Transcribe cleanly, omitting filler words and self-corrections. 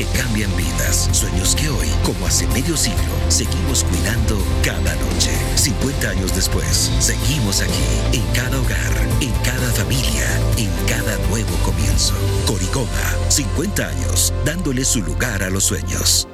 que cambian vidas. Sueños que hoy, como hace medio siglo, seguimos cuidando cada noche. 50 años después, seguimos aquí, en cada hogar, en cada familia, en cada nuevo comienzo. Coricoma, 50 años, dándole su lugar a los sueños.